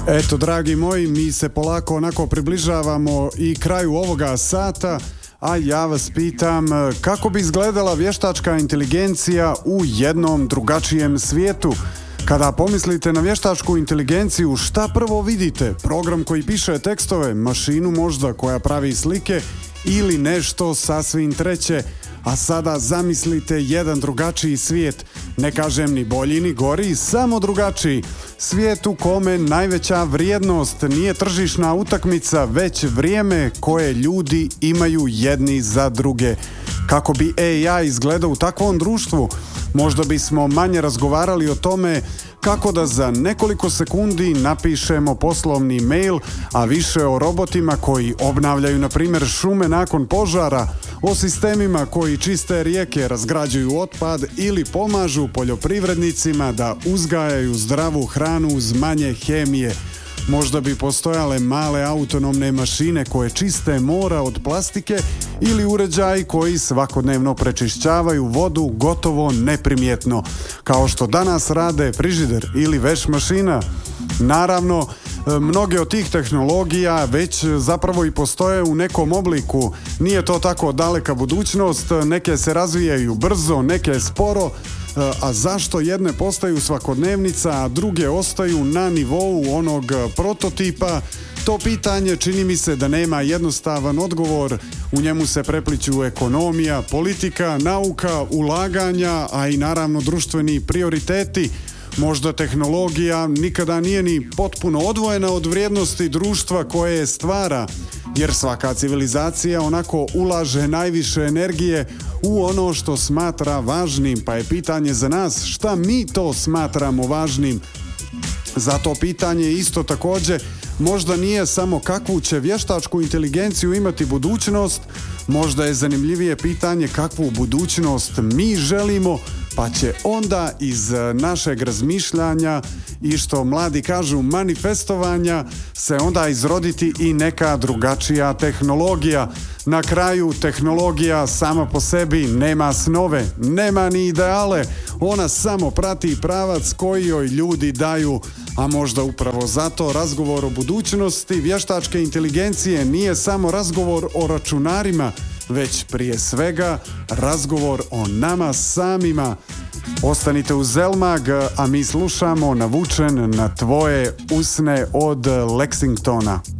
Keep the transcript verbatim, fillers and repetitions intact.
Eto, dragi moji, mi se polako onako približavamo i kraju ovoga sata, a ja vas pitam kako bi izgledala vještačka inteligencija u jednom drugačijem svijetu. Kada pomislite na vještačku inteligenciju, šta prvo vidite? Program koji piše tekstove, mašinu možda koja pravi slike ili nešto sasvim treće? A sada zamislite jedan drugačiji svijet, ne kažem ni bolji ni gori, samo drugačiji. Svijet u kome najveća vrijednost nije tržišna utakmica, već vrijeme koje ljudi imaju jedni za druge. Kako bi A I izgledao u takvom društvu? Možda bismo manje razgovarali o tome kako da za nekoliko sekundi napišemo poslovni mail, a više o robotima koji obnavljaju, na primjer, šume nakon požara, o sistemima koji čiste rijeke, razgrađuju otpad ili pomažu poljoprivrednicima da uzgajaju zdravu hranu uz manje hemije. Možda bi postojale male autonomne mašine koje čiste mora od plastike ili uređaji koji svakodnevno prečišćavaju vodu gotovo neprimjetno, kao što danas rade frižider ili veš mašina. Naravno, mnoge od tih tehnologija već zapravo i postoje u nekom obliku. Nije to tako daleka budućnost, neke se razvijaju brzo, neke sporo. A zašto jedne postaju svakodnevnica, a druge ostaju na nivou onog prototipa? To pitanje čini mi se da nema jednostavan odgovor. U njemu se prepliću ekonomija, politika, nauka, ulaganja, a i naravno društveni prioriteti. Možda tehnologija nikada nije ni potpuno odvojena od vrijednosti društva koje je stvara, jer svaka civilizacija onako ulaže najviše energije u ono što smatra važnim, pa je pitanje za nas šta mi to smatramo važnim. Zato pitanje isto također možda nije samo kakvu će vještačku inteligenciju imati budućnost, možda je zanimljivije pitanje kakvu budućnost mi želimo, pa će onda iz našeg razmišljanja i što mladi kažu manifestovanja se onda izroditi i neka drugačija tehnologija. Na kraju tehnologija sama po sebi nema snove, nema ni ideale, ona samo prati pravac koji joj ljudi daju, a možda upravo zato razgovor o budućnosti vještačke inteligencije nije samo razgovor o računarima, već prije svega razgovor o nama samima. Ostanite uz Zelmag, a mi slušamo Navučen na tvoje usne od Lexingtona.